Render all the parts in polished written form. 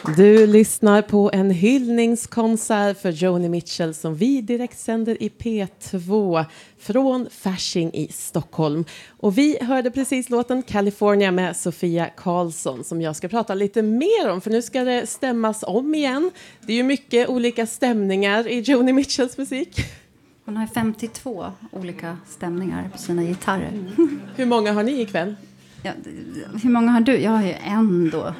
Du lyssnar på en hyllningskonsert för Joni Mitchell som vi direkt sänder i P2 från Fasching i Stockholm. Och vi hörde precis låten California med Sofia Karlsson som jag ska prata lite mer om, för nu ska det stämmas om igen. Det är ju mycket olika stämningar i Joni Mitchells musik. Hon har 52 olika stämningar på sina gitarrer. Hur många har ni ikväll? Ja, hur många har du? Jag har ju en då.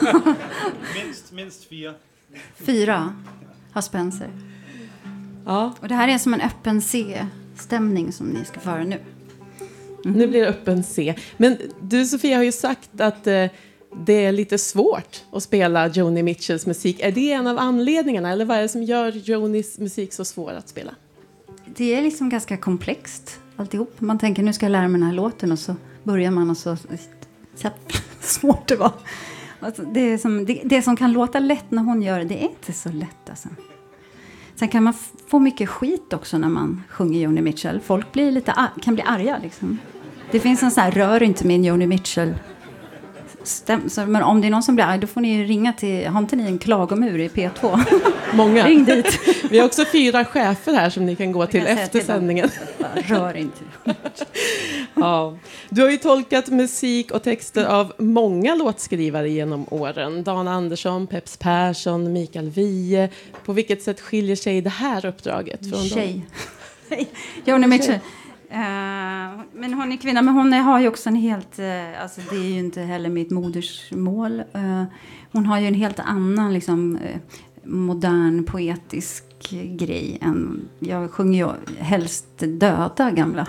minst 4. 4 har Spencer. Ja. Och det här är som en öppen C-stämning som ni ska föra nu. Nu blir det öppen C. Men du, Sofia, har ju sagt att det är lite svårt att spela Joni Mitchells musik. Är det en av anledningarna? Eller vad är det som gör Jonis musik så svår att spela? Det är liksom ganska komplext alltihop. Man tänker nu ska jag lära mig den här låten och så börjar man och så svårt det var. Alltså, det som kan låta lätt när hon gör det, det är inte så lätt alltså. Sen kan man få mycket skit också när man sjunger Joni Mitchell. Folk blir kan bli arga liksom. Det finns en sån här rör inte min Joni Mitchell. Men om det är någon som blir arg, då får ni ringa till, har inte ni en klagomur i P2? Många. Ring dit. Vi har också 4 chefer här som ni kan gå till efter sändningen. Rör inte. Ja. Du har ju tolkat musik och texter av många låtskrivare genom åren. Dan Andersson, Peps Persson, Mikael Wiehe. På vilket sätt skiljer sig det här uppdraget från dem? Joni Mitchell. Men hon är kvinna, men hon har ju också en helt, alltså det är ju inte heller mitt modersmål. Hon har ju en helt annan liksom modern poetisk grej än, jag sjunger ju helst döda gamla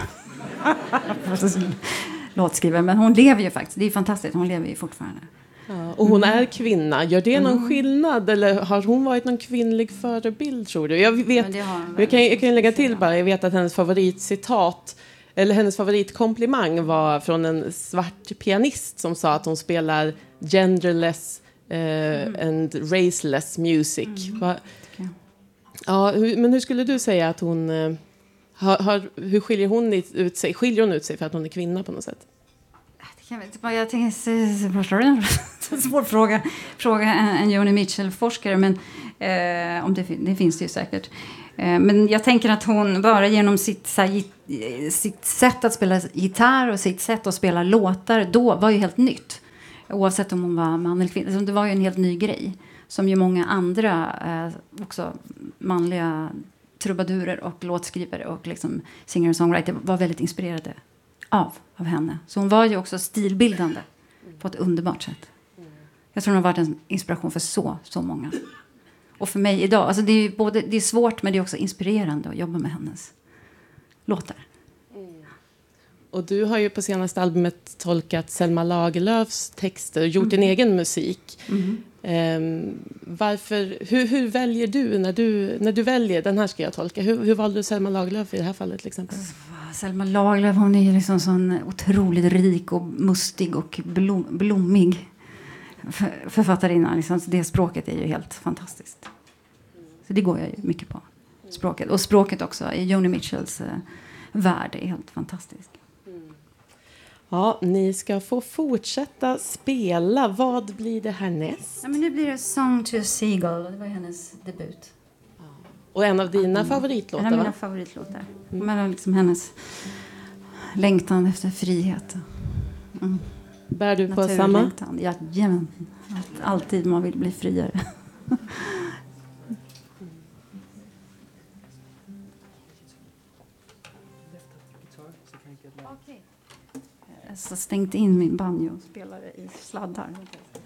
låtskrivare, men hon lever ju faktiskt, det är fantastiskt, hon lever ju fortfarande. Ja, och hon är kvinna. Gör det någon skillnad? Eller har hon varit någon kvinnlig förebild, tror du? Jag vet, jag kan lägga till bara. Jag vet att hennes favoritcitat, eller hennes favoritkomplimang var från en svart pianist som sa att hon spelar genderless and raceless music. Ja, men hur skulle du säga att hon... hur skiljer hon ut sig? Skiljer hon ut sig för att hon är kvinna på något sätt? Jag tänker en svår fråga en Joni Mitchell-forskare, men om det finns det ju säkert. Men jag tänker att hon bara genom sitt sätt att spela gitarr och sitt sätt att spela låtar då var ju helt nytt. Oavsett om hon var man eller kvinna. Det var ju en helt ny grej. Som ju många andra också manliga trubadurer och låtskrivare och liksom singer-songwriter var väldigt inspirerade av henne. Så hon var ju också stilbildande på ett underbart sätt. Jag tror hon har varit en inspiration för så många. Och för mig idag, alltså det är svårt men det är också inspirerande att jobba med hennes låtar. Och du har ju på senaste albumet tolkat Selma Lagerlöfs texter och gjort din egen musik. Hur väljer du när du väljer den här ska jag tolka? Hur valde du Selma Lagerlöf i det här fallet till exempel? Selma Lagerlöf, hon är ju liksom sån otroligt rik och mustig och blommig författarinna. Liksom. Så det språket är ju helt fantastiskt. Så det går jag ju mycket på. Språket. Och språket också i Joni Mitchells värld är helt fantastisk. Ja, ni ska få fortsätta spela. Vad blir det härnäst? Ja, men nu blir det Song to a Seagull. Det var hennes debut. Och en av dina favoritlåtar, En av mina favoritlåtar. Men liksom hennes längtan efter frihet. Bär du på samma? Ja, jämen. Alltid man vill bli friare. Jag har stängt in min banjo-spelare i sladdar.